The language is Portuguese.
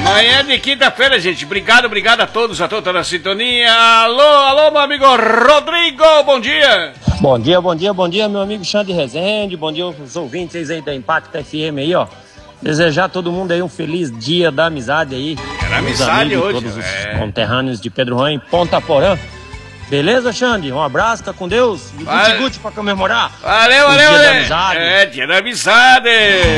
Manhã de quinta-feira, gente. Obrigado a todos na sintonia. Alô, meu amigo Rodrigo, bom dia. Bom dia, meu amigo Xande Rezende. Bom dia aos ouvintes aí da Impacto FM aí, ó. Desejar a todo mundo aí um feliz dia da amizade aí. Era amizade hoje. Todos os conterrâneos de Pedro Juan em Ponta Porã. Beleza, Xande? Um abraço, tá com Deus. E guti-guti pra comemorar. Valeu. Dia da amizade. Dia da amizade.